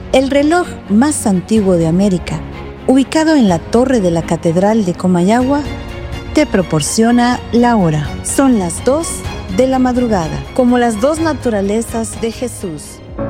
El reloj más antiguo de América, ubicado en la torre de la Catedral de Comayagua, te proporciona la hora. Son las 2 de la madrugada, como las dos naturalezas de Jesús.